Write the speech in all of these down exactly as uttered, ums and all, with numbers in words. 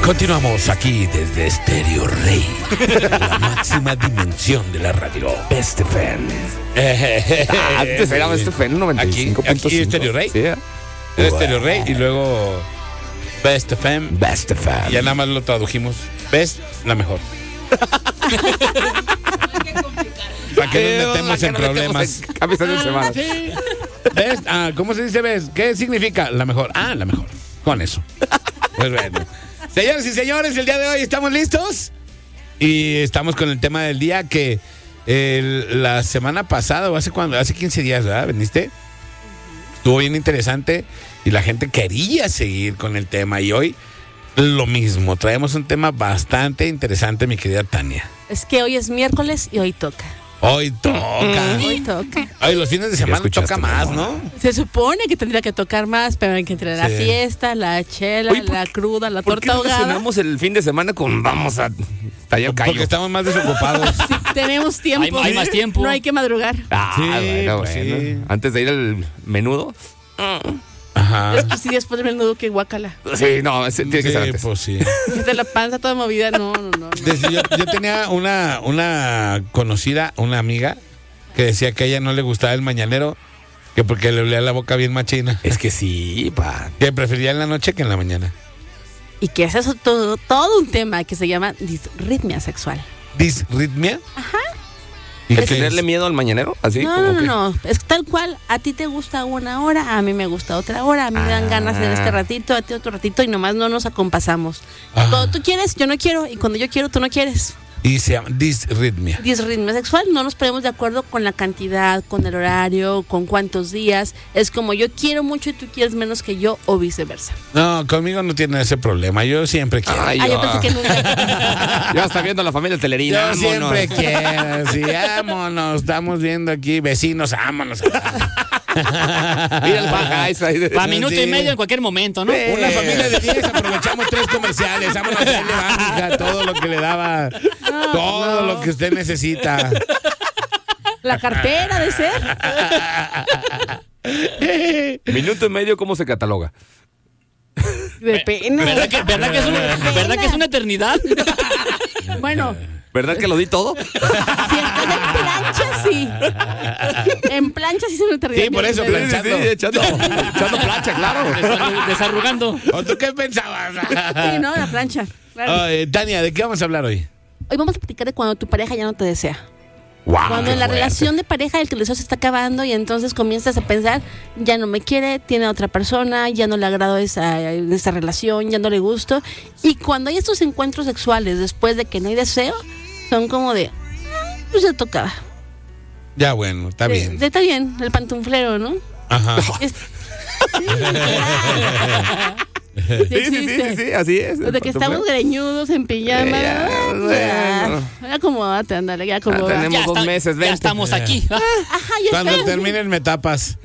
Continuamos aquí desde Estéreo Rey, la máxima dimensión de la radio. Best F M. Antes era Best F M noventa y cinco punto cinco. Aquí, aquí Estéreo Rey. Sí. Era Estéreo Rey y luego Best F M. Best F M. Y ya nada más lo tradujimos. Best, la mejor. Para que nos metemos en problemas. Cabezas de semana. Sí. Best, ah, ¿cómo se dice best? ¿Qué significa? La mejor. Ah, la mejor. Con eso. Pues bueno. Señores y señores, el día de hoy estamos listos. Y estamos con el tema del día que el, la semana pasada, o hace cuando, hace quince días, ¿verdad? ¿Veniste? Estuvo bien interesante y la gente quería seguir con el tema. Y hoy lo mismo. Traemos un tema bastante interesante, mi querida Tania. Es que hoy es miércoles y hoy toca. Hoy toca. Hoy toca. Hoy los fines de semana toca más, ¿no? Se supone que tendría que tocar más, pero hay que entrar a la Sí. fiesta, la chela, Oye, ¿por la qué- cruda, la ¿Por qué torta ahogada. relacionamos el fin de semana con vamos a tallar callo? Porque estamos más desocupados. Sí, tenemos tiempo. Hay- hay más tiempo. No hay que madrugar. Ah, Sí, bueno, pues bueno. sí. Antes de ir al menudo. Ajá. Es que sí, después del menudo que guacala. Sí, no, ese tiene que ser Sí, antes. pues sí. De la panza toda movida, no, no, no. no. Desde- yo, yo tenía una, una conocida, una amiga, que decía que a ella no le gustaba el mañanero, que porque le olía la boca bien machina. Es que sí, pa. Que prefería en la noche que en la mañana. Y que es eso todo, todo un tema que se llama disritmia sexual. ¿Disritmia? Ajá. ¿Y ¿El qué tenerle es? miedo al mañanero? ¿Así? No, como no, no, que- no. Es tal cual. A ti te gusta una hora, a mí me gusta otra hora, a mí me dan Ah. ganas de este ratito, a ti otro ratito y nomás no nos acompasamos. Ah. Cuando tú quieres, yo no quiero y cuando yo quiero, tú no quieres. Y se llama disritmia. Disritmia sexual, no nos ponemos de acuerdo con la cantidad, con el horario, con cuántos días. Es como yo quiero mucho y tú quieres menos que yo o viceversa. No, conmigo no tiene ese problema. Yo siempre quiero. Ay, Ah, yo yo- pensé que nunca. Ya está viendo la familia Telerina. Yo vámonos. siempre quiero. Sí, vámonos. Estamos viendo aquí vecinos, vámonos. Mira el Baja ahí de- Para minuto Sí. y medio en cualquier momento, ¿no? Una familia de diez, aprovechamos tres comerciales. Vámonos, ahí le va, mija, todo lo que le daba. Todo no. lo que usted necesita. La cartera de ser. Minuto y medio, ¿cómo se cataloga? Depende. ¿Verdad que, verdad que es una, ¿verdad que es una eternidad? Bueno, ¿Verdad que lo di todo? si estás en plancha, sí. En plancha sí se me termina. Sí, por eso, Sí, planchando. sí, echando, echando plancha, claro. Desarru- Desarrugando. ¿O tú qué pensabas? Sí, no, la plancha. Claro. Ay, Tania, ¿de qué vamos a hablar hoy? Hoy vamos a platicar de cuando tu pareja ya no te desea. Wow, Cuando qué en la fuerte. relación de pareja el deseo se está acabando y entonces comienzas a pensar, ya no me quiere, tiene a otra persona, ya no le agrado esa, esa relación, ya no le gusto. Y cuando hay estos encuentros sexuales después de que no hay deseo, son como de, "Ah, pues ya tocaba. Ya, bueno, está Sí, bien. Está bien, el pantuflero, ¿no? Ajá. Es- sí, literal. Sí, sí, sí, existe. sí, sí, así es. De que estamos greñudos en pijama. Ya, ah, bueno. ya, ya acomódate, ándale, ya acomódate. Ya tenemos Ya, dos está- meses, ya vente. estamos aquí. Ajá, ya Cuando está. terminen me tapas.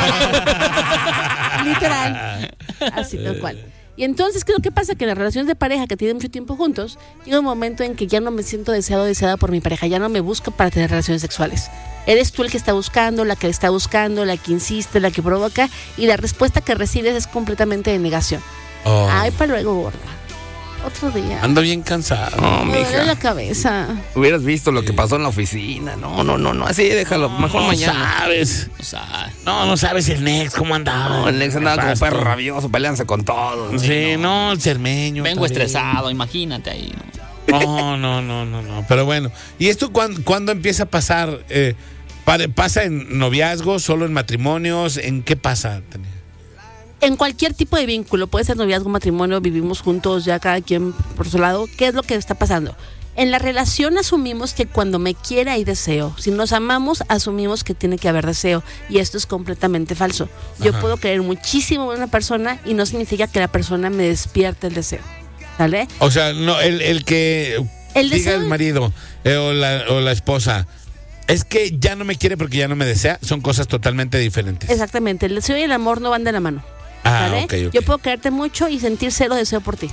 Literal. Así, tal cual. Y entonces, ¿qué es lo que pasa? Que en las relaciones de pareja que tienen mucho tiempo juntos, llega un momento en que ya no me siento deseado o deseada por mi pareja, ya no me busco para tener relaciones sexuales. Eres tú el que está buscando, la que está buscando, la que insiste, la que provoca, y la respuesta que recibes es completamente de negación. Oh, Ay, para luego, gorda. Otro día. ando bien cansado. No, Me duele la mija. cabeza. Hubieras visto lo que pasó en la oficina. No, no, no, no. Así déjalo. Mejor No mañana. sabes. O sea, No, no sabes el Nex, cómo andaba. No, el Nex andaba como Nefasto. perro rabioso, peleándose con todos. Sí, no, el cermeño. vengo también. estresado, imagínate ahí. ¿no? No, no, no, no, no. Pero bueno, ¿y esto cuándo, cuándo empieza a pasar? Eh, pare- ¿Pasa en noviazgos, solo en matrimonios? ¿En qué pasa, Tania? En cualquier tipo de vínculo, puede ser noviazgo, matrimonio, vivimos juntos, ya cada quien por su lado. ¿Qué es lo que está pasando? En la relación asumimos que cuando me quiere hay deseo. Si nos amamos, asumimos que tiene que haber deseo. Y esto es completamente falso. Yo Ajá. puedo querer muchísimo a una persona y no significa que la persona me despierte el deseo. ¿Sale? O sea, no, el, el que El diga deseo- el marido eh, o, la, o la esposa, es que ya no me quiere porque ya no me desea, son cosas totalmente diferentes. Exactamente. El deseo y el amor no van de la mano. Ah, ¿Sale? ok, ok. Yo puedo quererte mucho y sentir cero deseo por ti.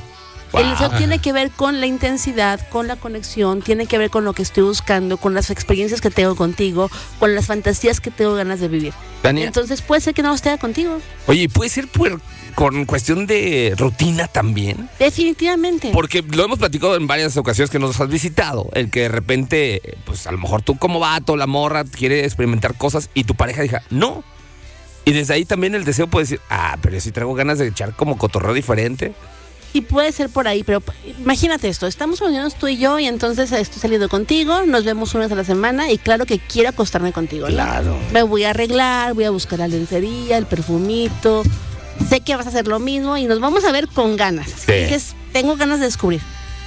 Wow. El deseo tiene que ver con la intensidad, con la conexión, tiene que ver con lo que estoy buscando, con las experiencias que tengo contigo, con las fantasías que tengo ganas de vivir. Tania. Entonces puede ser que no esté contigo. Oye, ¿puede ser por, con cuestión de rutina también? Definitivamente. Porque lo hemos platicado en varias ocasiones que nos has visitado. El que de repente, pues a lo mejor tú como vato, la morra, quiere experimentar cosas y tu pareja diga, no. Y desde ahí también el deseo puede decir, ah, pero yo sí traigo ganas de echar como cotorreo diferente. Y puede ser por ahí, pero imagínate esto, estamos reunidos tú y yo y entonces estoy saliendo contigo, nos vemos una vez a la semana y claro que quiero acostarme contigo, ¿no? Claro. Me voy a arreglar, voy a buscar la lencería, el perfumito, sé que vas a hacer lo mismo y nos vamos a ver con ganas. Sí. Dices, tengo ganas de descubrir.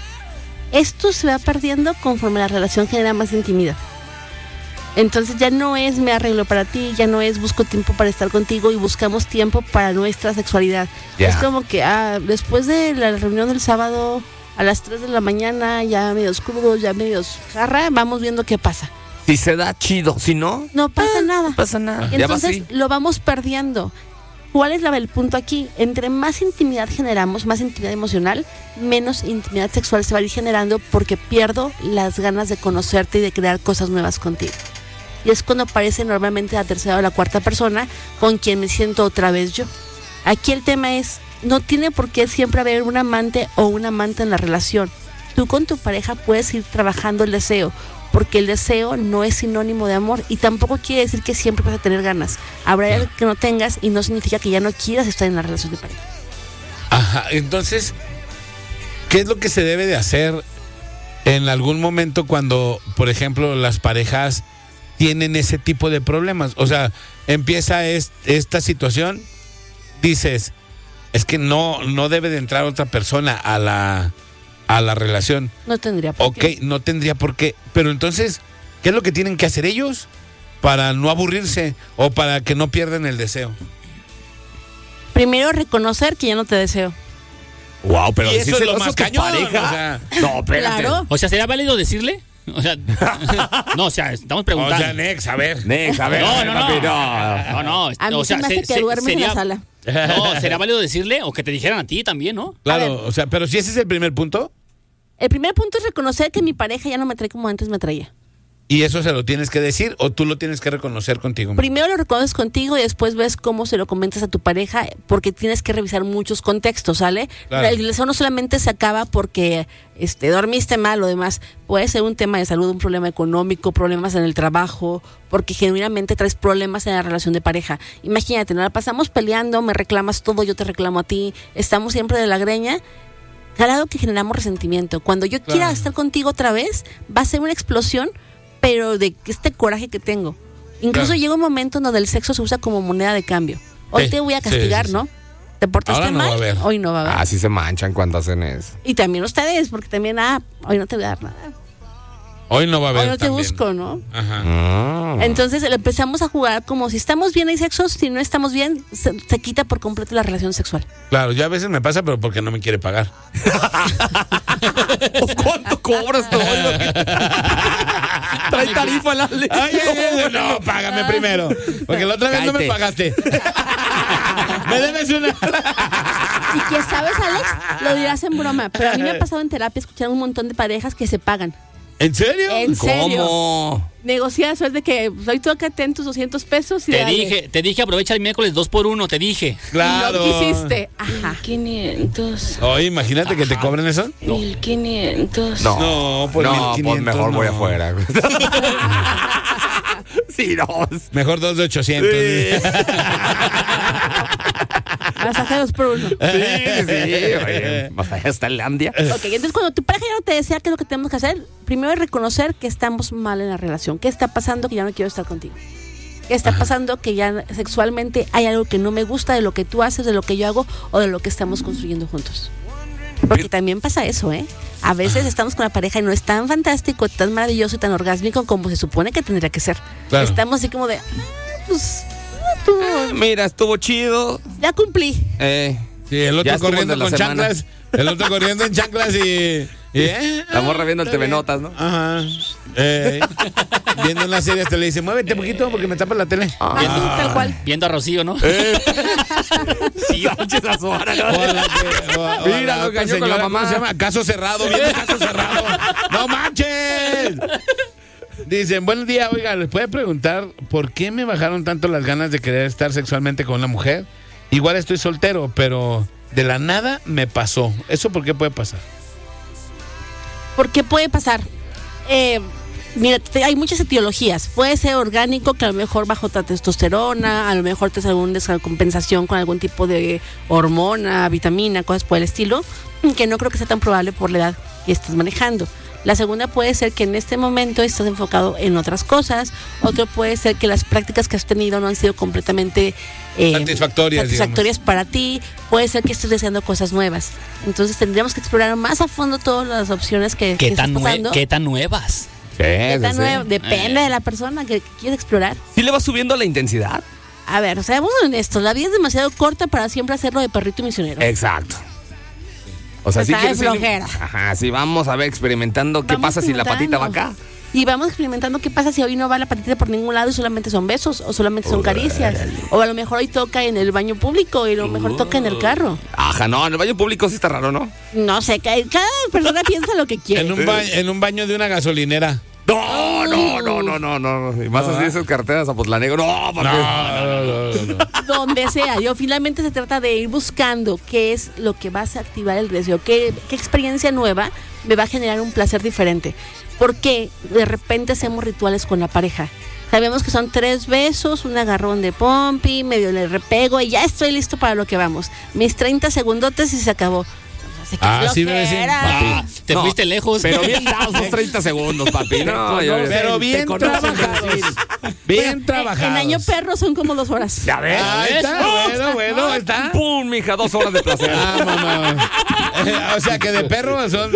Esto se va perdiendo conforme la relación genera más intimidad. Entonces ya no es me arreglo para ti, ya no es busco tiempo para estar contigo y buscamos tiempo para nuestra sexualidad. Yeah. Es como que ah, después de la reunión del sábado a las tres de la mañana, ya medios crudos, ya medios jarra, vamos viendo qué pasa. Si se da chido, si no, no pasa nada. No pasa nada. Y entonces lo vamos perdiendo. ¿Cuál es la, el punto aquí? Entre más intimidad generamos, más intimidad emocional, menos intimidad sexual se va a ir generando porque pierdo las ganas de conocerte y de crear cosas nuevas contigo. Y es cuando aparece normalmente la tercera o la cuarta persona con quien me siento otra vez yo. Aquí el tema es, no tiene por qué siempre haber un amante o un amante en la relación. Tú con tu pareja puedes ir trabajando el deseo, porque el deseo no es sinónimo de amor y tampoco quiere decir que siempre vas a tener ganas. Habrá algo que no tengas y no significa que ya no quieras estar en la relación de pareja. Ajá, entonces, ¿qué es lo que se debe de hacer en algún momento cuando, por ejemplo, las parejas tienen ese tipo de problemas? O sea, empieza es, esta situación, dices, es que no, no debe de entrar otra persona a la, a la relación. No tendría por qué. Ok, no tendría por qué. Pero entonces, ¿qué es lo que tienen que hacer ellos para no aburrirse o para que no pierdan el deseo? Primero, reconocer que ya no te deseo. Wow, pero y eso es lo más tu cañón, pareja. O sea, no, espérate. Claro. O sea, ¿sería válido decirle? O sea, no, o sea, estamos preguntando. O sea, Nex, a ver. Nex, a ver. No, no, no. papi, No, no. A mí o sea, se me hace se- que duermes sería, en la sala. No, ¿sería válido decirle o que te dijeran a ti también, no? Claro, o sea, pero si ese es el primer punto, El primer punto es reconocer que mi pareja ya no me trae como antes me traía. y eso se lo tienes que decir o tú lo tienes que reconocer contigo mismo. Primero lo reconoces contigo y después ves cómo se lo comentas a tu pareja, porque tienes que revisar muchos contextos, ¿sale? Claro. El deseo no solamente se acaba porque este, dormiste mal o demás, puede ser un tema de salud, un problema económico, problemas en el trabajo, porque genuinamente traes problemas en la relación de pareja. Imagínate, nos la pasamos peleando, me reclamas todo, yo te reclamo a ti, estamos siempre de la greña. Claro que generamos resentimiento. Cuando yo Claro. quiera estar contigo otra vez, va a ser una explosión, pero de este coraje que tengo. Incluso Claro. llega un momento en donde el sexo se usa como moneda de cambio. Hoy Sí, te voy a sí, castigar, sí, sí. ¿no? ¿Te portaste Ahora no va a mal? haber. Hoy no va a haber. Ah, sí se manchan cuando hacen eso. Y también ustedes, porque también, ah, hoy no te voy a dar nada. Hoy no va a haber Hoy no te también. busco, ¿no? Ajá. Mm. Entonces le empezamos a jugar como si estamos bien hay sexo, si no estamos bien, se, se quita por completo la relación sexual. Claro, ya a veces me pasa, pero porque no me quiere pagar. ¿Cuánto cobras tú? Trae tarifa la ley. Ay, ay, ay, no, págame primero. Porque la otra vez no me Cállate. pagaste. Me debes una. Y que sabes, Alex, lo dirás en broma, pero a mí me ha pasado en terapia escuchar un montón de parejas que se pagan. ¿En serio? En serio. ¿Cómo? Negocias, es de que soy tú que ten tus doscientos pesos y Te dale. dije, te dije aprovecha el miércoles dos por uno, te dije. Claro. No quisiste. Ajá. quinientos, Oye, imagínate que te cobren eso. mil quinientos. No, No, por no, mil pues quinientos, mejor voy no. afuera. Sí, no. Mejor dos de ochocientos. Masaje dos por uno. Sí, sí, sí. Oye, más allá está Landia. Ok, entonces cuando tu pareja ya no te desea, ¿qué es lo que tenemos que hacer? Primero es reconocer que estamos mal en la relación. ¿Qué está pasando que ya no quiero estar contigo? ¿Qué está pasando que ya sexualmente hay algo que no me gusta de lo que tú haces, de lo que yo hago o de lo que estamos construyendo juntos? Porque también pasa eso, ¿eh? A veces estamos con la pareja y no es tan fantástico, tan maravilloso y tan orgásmico como se supone que tendría que ser. Claro. Estamos así como de, ah, pues, ah, tú, Mira, estuvo chido. ya cumplí. Eh, Sí, el otro Ya estuvo corriendo de la con semana. chanclas. El otro corriendo en chanclas y, ¿Eh? La morra viendo el Está T V bien. Notas, ¿no? Ajá. Eh, viendo una serie hasta le dice, muévete poquito porque me tapas la tele. Así, tal cual. Viendo a Rocío, ¿no? Sí, Sánchez Azuara, ¿no? O a la que- o a- o a Mira, la lo otra engañó con la señora, mamá. ¿cómo se llama? Caso cerrado, viendo caso cerrado. ¡No manches! Dicen, buenos días, oiga, ¿les puede preguntar por qué me bajaron tanto las ganas de querer estar sexualmente con una mujer? Igual estoy soltero, pero de la nada me pasó. ¿Eso por qué puede pasar? ¿Por qué puede pasar? Eh, mira, te- hay muchas etiologías. Puede ser orgánico, que a lo mejor bajo ta- testosterona, a lo mejor te hace alguna descompensación con algún tipo de hormona, vitamina, cosas por el estilo, que no creo que sea tan probable por la edad que estás manejando. La segunda puede ser que en este momento estás enfocado en otras cosas. Otro puede ser que las prácticas que has tenido no han sido completamente eh, Satisfactorias, satisfactorias para ti. Puede ser que estés deseando cosas nuevas. Entonces tendríamos que explorar más a fondo todas las opciones que, ¿Qué que tan, estás nue- pasando. ¿Qué tan nuevas? Sí, ¿Qué sí, tan sí. nuevo? Depende de la persona que, que quieres explorar. ¿Sí le va subiendo la intensidad? A ver, seamos honestos, la vida es demasiado corta para siempre hacerlo de perrito misionero. Exacto. O sea, sí Está de quieres ir- flojera. Ajá, sí, vamos a ver experimentando qué Vamos pasa si la patita va acá. experimentando. Y vamos experimentando qué pasa si hoy no va la patita por ningún lado y solamente son besos o solamente son caricias. O a lo mejor hoy toca en el baño público y a lo mejor toca en el carro. Ajá, no, en el baño público sí está raro, ¿no? No sé, ca- cada persona piensa lo que quiere. En un, ba- en un baño de una gasolinera. No, no, no, no, no, no. Y más No, así ¿eh? esas carteras a Potlanego. No, porque... no, no, no. Donde sea. Yo finalmente se trata de ir buscando qué es lo que vas a activar el deseo, qué, qué experiencia nueva me va a generar un placer diferente. Porque de repente hacemos rituales con la pareja. Sabemos que son tres besos, un agarrón de pompi, medio le repego y ya estoy listo para lo que vamos. Mis treinta segundotes y se acabó. O sea, qué Ah, sí, bebé, sí. flojera. Ah, te No, fuiste lejos. Pero bien dados los treinta segundos, papi. No, yo- Pero te bien conocen, trabajados. Brasil. Bien En- trabajados. En año perro son como dos horas. Ya ves. Ahí está, bueno, bueno, está. ¡Pum, mija! Dos horas de placer. Ah, mamá. O sea que de perro son.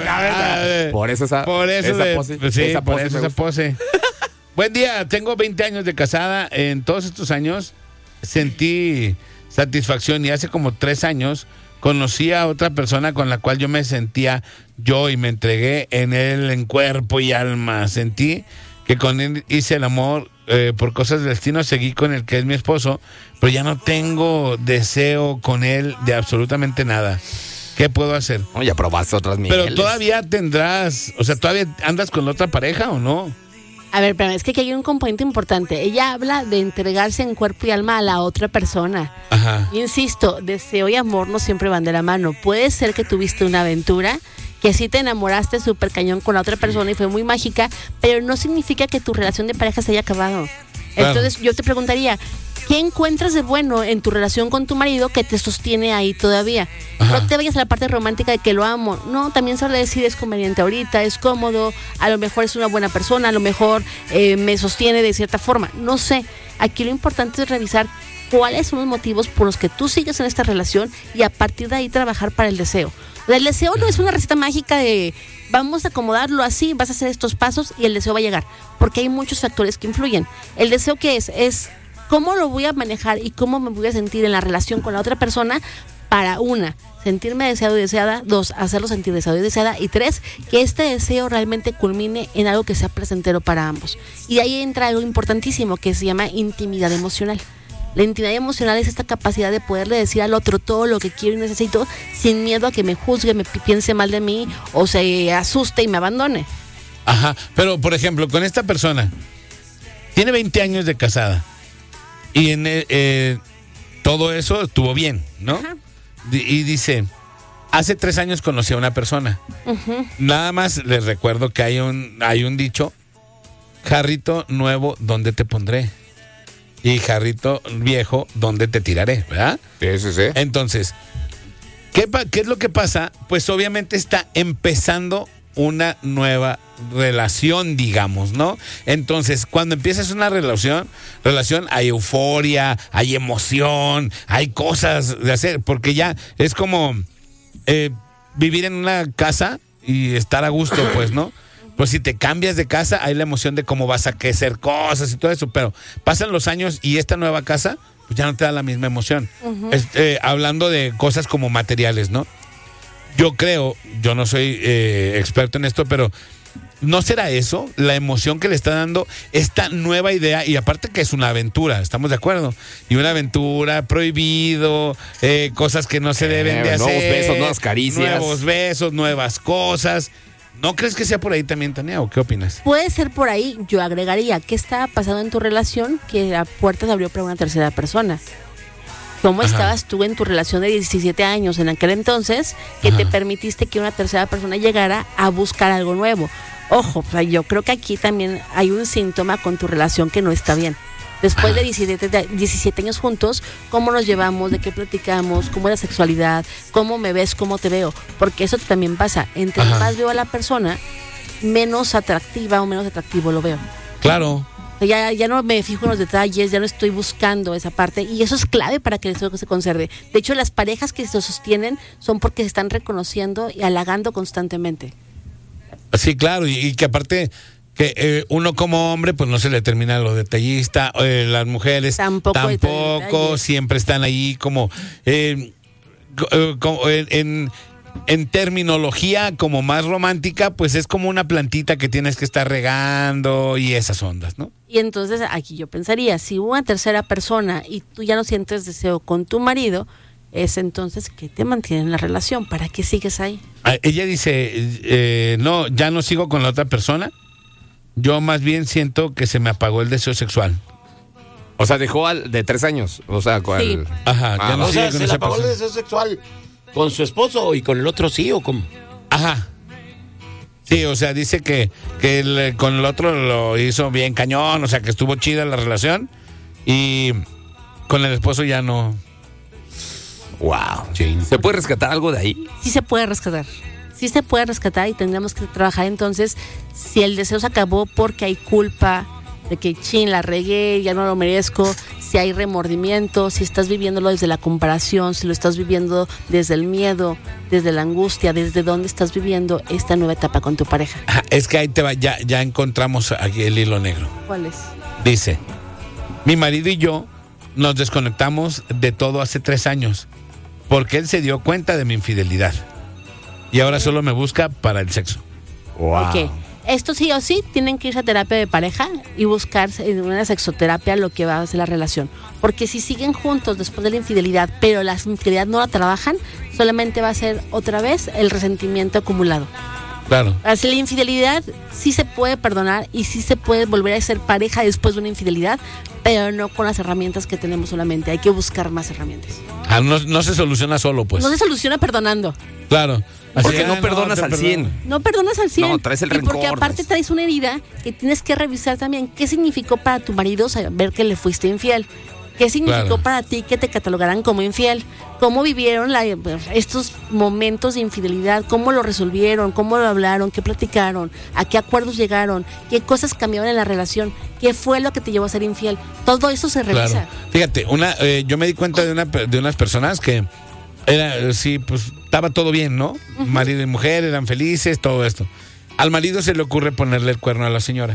ah, Por eso esa, Por eso, esa de- pose. pues sí, esa por pose eso me esa pose. Buen día, tengo veinte años de casada. En todos estos años sentí satisfacción y hace como tres años conocí a otra persona con la cual yo me sentía yo y me entregué en él en cuerpo y alma. Sentí que con él hice el amor eh, por cosas del destino, seguí con el que es mi esposo, pero ya no tengo deseo con él de absolutamente nada. ¿Qué puedo hacer? No, ya probaste otras mieles. Pero todavía tendrás, o sea, ¿todavía andas con la otra pareja o no? A ver, pero es que aquí hay un componente importante. Ella habla de entregarse en cuerpo y alma a la otra persona. Ajá. Insisto, deseo y amor no siempre van de la mano. Puede ser que tuviste una aventura, que sí te enamoraste súper cañón con la otra persona y fue muy mágica, pero no significa que tu relación de pareja se haya acabado. Claro. Entonces yo te preguntaría, ¿qué encuentras de bueno en tu relación con tu marido que te sostiene ahí todavía? Ajá. No te vayas a la parte romántica de que lo amo. No, también sabe decir es conveniente ahorita, es cómodo, a lo mejor es una buena persona, a lo mejor eh, me sostiene de cierta forma. No sé, aquí lo importante es revisar cuáles son los motivos por los que tú sigues en esta relación y a partir de ahí trabajar para el deseo. El deseo no es una receta mágica de vamos a acomodarlo así, vas a hacer estos pasos y el deseo va a llegar, porque hay muchos factores que influyen. El deseo, ¿qué es? Es cómo lo voy a manejar y cómo me voy a sentir en la relación con la otra persona para, una, sentirme deseado y deseada, dos, hacerlo sentir deseado y deseada, y tres, que este deseo realmente culmine en algo que sea placentero para ambos. Y de ahí entra algo importantísimo que se llama intimidad emocional. La intimidad emocional es esta capacidad de poderle decir al otro todo lo que quiero y necesito sin miedo a que me juzgue, me pi- piense mal de mí o se asuste y me abandone. Ajá. Pero, por ejemplo, con esta persona, tiene veinte años de casada y en eh, eh, todo eso estuvo bien, ¿no? Ajá. Di- Y dice, hace tres años conocí a una persona. Ujú. Nada más les recuerdo que hay un, hay un dicho, jarrito nuevo, ¿dónde te pondré? Y jarrito viejo, ¿dónde te tiraré? ¿Verdad? Sí, sí, sí. Entonces, ¿qué, pa- ¿qué es lo que pasa? Pues obviamente está empezando una nueva relación, digamos, ¿no? Entonces, cuando empiezas una relación, relación hay euforia, hay emoción, hay cosas de hacer, porque ya es como eh, vivir en una casa y estar a gusto, pues, ¿no? Pues si te cambias de casa, hay la emoción de cómo vas a hacer cosas y todo eso, pero pasan los años y esta nueva casa, pues ya no te da la misma emoción. Ujú. Este, hablando de cosas como materiales, ¿no? yo creo, yo no soy eh, experto en esto, pero ¿no será eso la emoción que le está dando esta nueva idea? Y aparte que es una aventura, ¿estamos de acuerdo? Y una aventura, prohibido, eh, cosas que no se deben Eh, de nuevos hacer. besos, nuevas caricias. Nuevos besos, nuevas cosas. ¿No crees que sea por ahí también, Tania, o qué opinas? Puede ser por ahí, yo agregaría, ¿qué estaba pasando en tu relación que la puerta se abrió para una tercera persona? ¿Cómo Ajá. estabas tú en tu relación de diecisiete años en aquel entonces que Ajá. te permitiste que una tercera persona llegara a buscar algo nuevo? Ojo, o sea, yo creo que aquí también hay un síntoma con tu relación que no está bien. Después Ajá. de diecisiete, de diecisiete años juntos, ¿cómo nos llevamos? ¿De qué platicamos? ¿Cómo es la sexualidad? ¿Cómo me ves? ¿Cómo te veo? Porque eso también pasa. Entre Ajá. más veo a la persona, menos atractiva o menos atractivo lo veo. Claro. Ya, ya no me fijo en los detalles, ya no estoy buscando esa parte y eso es clave para que eso se conserve. De hecho, las parejas que se sostienen son porque se están reconociendo y halagando constantemente. Sí, claro, y, y que aparte que eh, uno como hombre pues no se le termina lo detallista, eh, las mujeres Tampoco hay tampoco detalles. siempre están ahí como, eh, co- eh, como en, en, en terminología como más romántica, pues es como una plantita que tienes que estar regando y esas ondas, ¿no? Y entonces aquí yo pensaría, si hubo una tercera persona y tú ya no sientes deseo con tu marido, es entonces que te mantiene en la relación, ¿para qué sigues ahí? Ah, ella dice, eh, no, ya no sigo con la otra persona, yo más bien siento que se me apagó el deseo sexual. O sea, dejó al de tres años. O sea, ¿cuál? Sí. Ajá, Ah, ya no O sea, sigue con se le esa apagó el persona. deseo sexual con su esposo y con el otro sí, o con... Ajá. Sí, o sea, dice que, que el- con el otro lo hizo bien cañón, o sea, que estuvo chida la relación y con el esposo ya no. Wow. ¿Se puede rescatar algo de ahí? Sí se puede rescatar, sí se puede rescatar y tendríamos que trabajar entonces si el deseo se acabó porque hay culpa de que chin, la regué, ya no lo merezco, si hay remordimiento, si estás viviéndolo desde la comparación, si lo estás viviendo desde el miedo, desde la angustia, desde dónde estás viviendo esta nueva etapa con tu pareja. Ajá, es que ahí te va, ya, ya encontramos aquí el hilo negro. ¿Cuál es? Dice, mi marido y yo nos desconectamos de todo hace tres años porque él se dio cuenta de mi infidelidad y ahora solo me busca para el sexo. Wow. Ok. Esto sí o sí tienen que irse a terapia de pareja y buscar en una sexoterapia lo que va a ser la relación. Porque si siguen juntos después de la infidelidad, pero la infidelidad no la trabajan, solamente va a ser otra vez el resentimiento acumulado. Claro. Así la infidelidad sí se puede perdonar y sí se puede volver a ser pareja después de una infidelidad, pero no con las herramientas que tenemos solamente. Hay que buscar más herramientas. Ah, no, no se soluciona solo, pues. No se soluciona perdonando. Claro. Porque Así, no ah, perdonas te al perdono. cien. No perdonas al cien. No, traes el Y porque rencor, aparte traes- traes una herida que tienes que revisar también. ¿Qué significó para tu marido saber que le fuiste infiel? ¿Qué significó Claro. para ti que te catalogaran como infiel? ¿Cómo vivieron la- estos momentos de infidelidad? ¿Cómo lo resolvieron? ¿Cómo lo hablaron? ¿Qué platicaron? ¿A qué acuerdos llegaron? ¿Qué cosas cambiaron en la relación? ¿Qué fue lo que te llevó a ser infiel? Todo eso se revisa. Claro. Fíjate, una, eh, yo me di cuenta de, una, pe- de unas personas que era, eh, sí, pues estaba todo bien, ¿no? Marido y mujer eran felices, todo esto. Al marido se le ocurre ponerle el cuerno a la señora.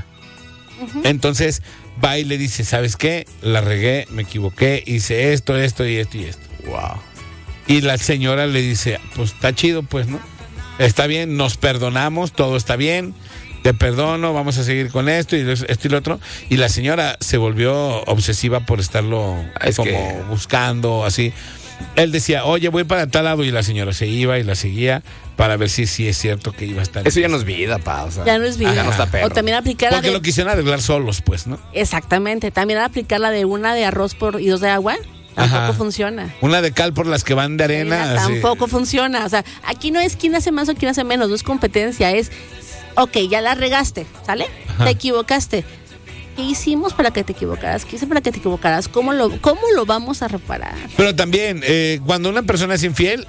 Entonces va y le dice, ¿sabes qué? La regué, me equivoqué, hice esto, esto y esto y esto. Wow. Y la señora le dice, pues está chido, pues, ¿no? Está bien, nos perdonamos, todo está bien, te perdono, vamos a seguir con esto y esto y lo otro. Y la señora se volvió obsesiva por estarlo Es como que- buscando, así. Él decía, oye, voy para tal lado, y la señora se iba y la seguía para ver si, si es cierto que iba a estar. Eso ya no es vida, pa. O sea, Ya no es vida. Ya no está perro. O también aplicar la Porque de... lo quisieron arreglar solos, pues, ¿no? Exactamente. También aplicar la de una de arroz por y dos de agua. Tampoco Ajá. funciona. Una de cal por las que van de arena. Arena así. tampoco funciona. O sea, aquí no es quién hace más o quién hace menos, no es competencia, es, ok, ya la regaste, ¿sale? Ajá. Te equivocaste. ¿Qué hicimos para que te equivocaras? ¿Qué hice para que te equivocaras? ¿Cómo lo, cómo lo vamos a reparar? Pero también, eh, cuando una persona es infiel,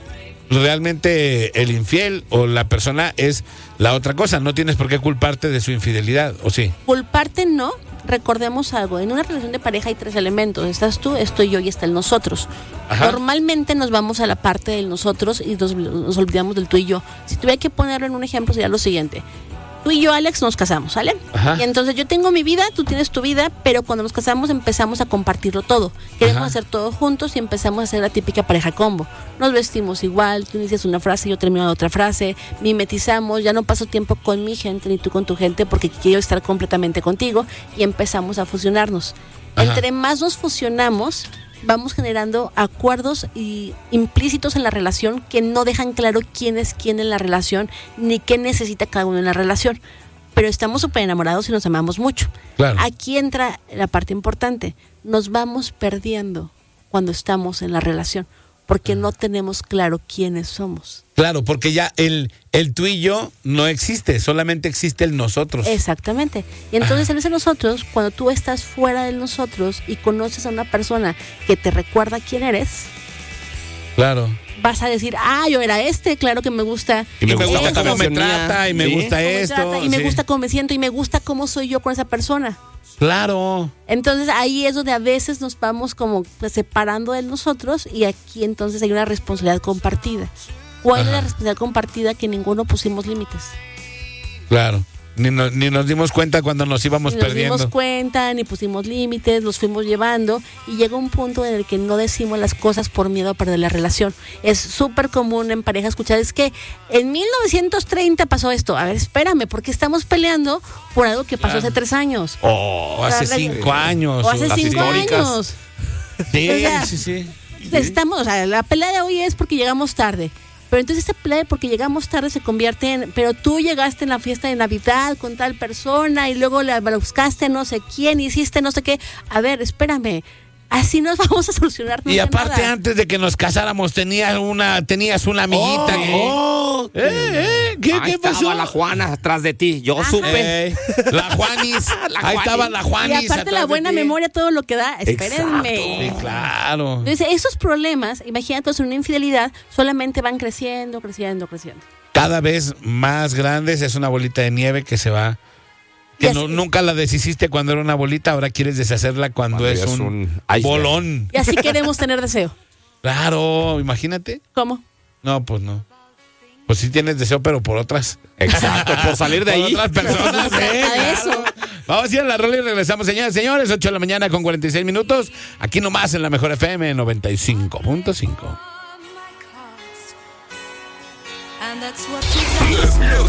realmente el infiel o la persona es la otra cosa. No tienes por qué culparte de su infidelidad, ¿o sí? Culparte no. Recordemos algo, en una relación de pareja hay tres elementos, estás tú, estoy yo y está el nosotros. Ajá. Normalmente nos vamos a la parte del nosotros y nos, nos olvidamos del tú y yo. Si tuviera que ponerlo en un ejemplo sería lo siguiente, Tú y yo, Alex, nos casamos, ¿sale? Ajá. Y entonces yo tengo mi vida, tú tienes tu vida, pero cuando nos casamos empezamos a compartirlo todo. Queremos Ajá. hacer todo juntos y empezamos a hacer la típica pareja combo. Nos vestimos igual, tú inicias una frase, yo termino otra frase, mimetizamos, ya no paso tiempo con mi gente ni tú con tu gente porque quiero estar completamente contigo y empezamos a fusionarnos. Ajá. Entre más nos fusionamos, vamos generando acuerdos y implícitos en la relación que no dejan claro quién es quién en la relación ni qué necesita cada uno en la relación. Pero estamos súper enamorados y nos amamos mucho. Claro. Aquí entra la parte importante. Nos vamos perdiendo cuando estamos en la relación porque no tenemos claro quiénes somos. Claro, porque ya el, el tú y yo no existe, solamente existe el nosotros. Exactamente. Y entonces en ese nosotros, cuando tú estás fuera del nosotros y conoces a una persona que te recuerda quién eres, Claro. vas a decir, ah, yo era este, claro que me gusta. Y me gusta esto, cómo me sintonía. trata, y me Sí. gusta cómo me esto. trata, y me sí. gusta cómo me siento, y me gusta cómo soy yo con esa persona. Claro. Entonces ahí es donde a veces nos vamos como pues, separando de nosotros y aquí entonces hay una responsabilidad compartida. ¿Cuál es Ajá. la responsabilidad compartida? Que ninguno pusimos límites. Claro. Ni, no- ni nos dimos cuenta cuando nos íbamos Ni nos perdiendo. dimos cuenta, ni pusimos límites, los fuimos llevando y llega un punto en el que no decimos las cosas por miedo a perder la relación. Es súper común en pareja escuchar, es que en mil novecientos treinta pasó esto. A ver, espérame, ¿por qué estamos peleando por algo que pasó Claro. hace tres años? O hace O sea, cinco años. O hace las cinco históricas. años. Sí, o sea, sí, sí. Estamos, o sea, la pelea de hoy es porque llegamos tarde. Pero entonces esta pelea de porque llegamos tarde se convierte en, pero tú llegaste en la fiesta de Navidad con tal persona y luego la buscaste a no sé quién, hiciste no sé qué. A ver, espérame, así nos vamos a solucionar. Y nunca aparte, nada. antes de que nos casáramos, tenías una, tenías una amiguita. que- Oh, ¿Eh? ¿Eh? ¿Qué, Ahí qué pasó? estaba la Juana atrás de ti. Yo Ajá. supe. Ey, la Juanis. La Ahí Juanis. estaba la Y Juanis. aparte atrás la de buena ti. memoria, todo lo que da, espérenme. Sí, claro. Entonces esos problemas, imagínate, en una infidelidad, solamente van creciendo, creciendo, creciendo. Cada vez más grandes, es una bolita de nieve que se va. Que Y no- así- nunca la deshiciste cuando era una bolita, ahora quieres deshacerla cuando, Cuando es ya es un, un iceberg. bolón. Y así queremos tener deseo. Claro, imagínate. ¿Cómo? No, pues no. Pues sí tienes deseo, pero por otras. Exacto, por salir de Por ahí. otras personas. Se ¿eh? trata de Claro. eso. Vamos a ir a la rola y regresamos, señores, señores. ocho de la mañana con cuarenta y seis minutos. Aquí nomás en la Mejor F M noventa y cinco punto cinco. And that's what you got.